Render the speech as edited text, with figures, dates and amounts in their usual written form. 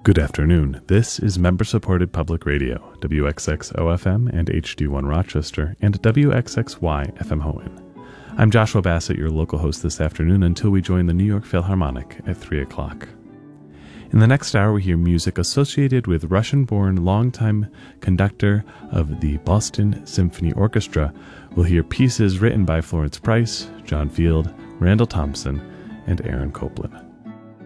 Good afternoon. This is member-supported public radio, WXX-OFM and HD1 Rochester, and WXXY-FM Hoenn. I'm Joshua Bassett, your local host this afternoon, until we join the New York Philharmonic at 3 o'clock. In the next hour, we hear music associated with Russian-born longtime conductor of the Boston Symphony Orchestra. We'll hear pieces written by Florence Price, John Field, Randall Thompson, and Aaron Copland.